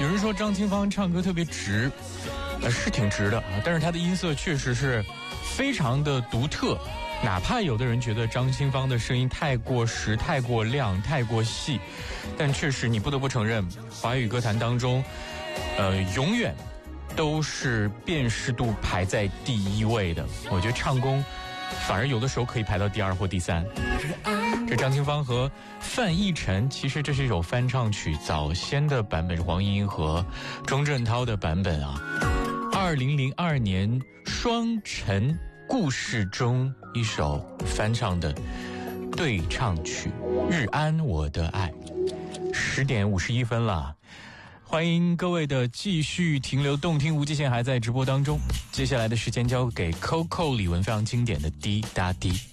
有人说张清芳唱歌特别直，是挺直的啊，但是她的音色确实是非常的独特。哪怕有的人觉得张清芳的声音太过实、太过亮、太过细，但确实你不得不承认，华语歌坛当中，永远都是辨识度排在第一位的。我觉得唱功反而有的时候可以排到第2或第3。这张清芳和范逸臣，其实这是一首翻唱曲，早先的版本是黄莺莺和钟镇涛的版本啊。2002年双城故事中一首翻唱的对唱曲《日安我的爱》。10点51分了，欢迎各位的继续停留，动听无极限还在直播当中。接下来的时间交给 Coco 李玟非常经典的滴答滴。